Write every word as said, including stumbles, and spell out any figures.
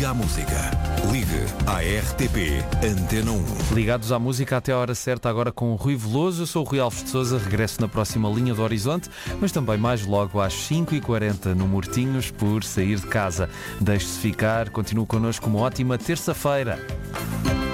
Liga à Música. Ligue à R T P Antena um. Ligados à música até a hora certa, agora com o Rui Veloso. Eu sou o Rui Alves de Sousa, regresso na próxima linha do Horizonte, mas também mais logo às cinco e quarenta no Mortinhos por sair de casa. Deixe-se ficar, continue connosco uma ótima terça-feira.